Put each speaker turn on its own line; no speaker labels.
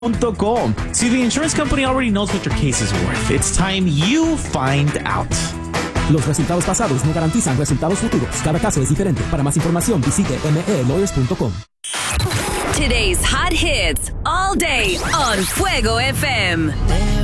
.com. See, the insurance company already knows what your case is worth. It's time you find out.
Los resultados pasados no garantizan resultados futuros. Cada caso es diferente. Para más información, visite melawyers.com.
Today's hot hits all day on Fuego FM.